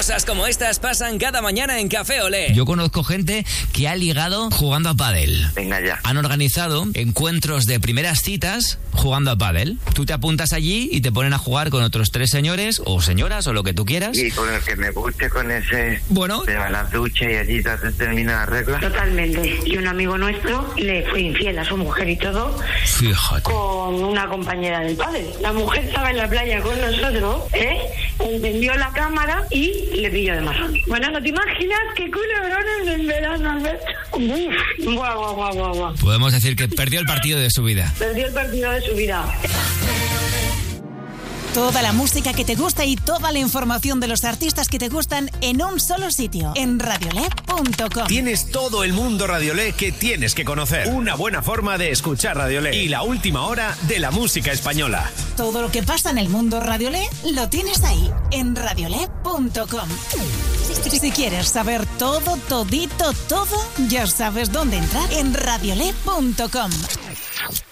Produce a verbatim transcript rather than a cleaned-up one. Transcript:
Cosas como estas pasan cada mañana en Café Olé. Yo conozco gente que ha ligado jugando a pádel. Venga ya. Han organizado encuentros de primeras citas jugando a pádel. Tú te apuntas allí y te ponen a jugar con otros tres señores o señoras o lo que tú quieras. Y con el que me guste, con ese... Bueno. Te va a la ducha y allí te termina la regla. Totalmente. Y un amigo nuestro le fue infiel a su mujer y todo. Fíjate. Con una compañera del padre. La mujer estaba en la playa con nosotros, ¿eh? Encendió la cámara y le pilló de marrón. Bueno, ¿no te imaginas qué culebrones en verano, Alberto? Uf, guau, guau, guau, guau, guau. Podemos decir que perdió el partido de su vida. Perdió el partido de su vida. Toda la música que te gusta y toda la información de los artistas que te gustan en un solo sitio, en radiolé punto com. Tienes todo el mundo Radiolé que tienes que conocer. Una buena forma de escuchar Radiolé. Y la última hora de la música española. Todo lo que pasa en el mundo Radiolé lo tienes ahí, en radiolé punto com. Si quieres saber todo, todito, todo, ya sabes dónde entrar, en radiolé punto com.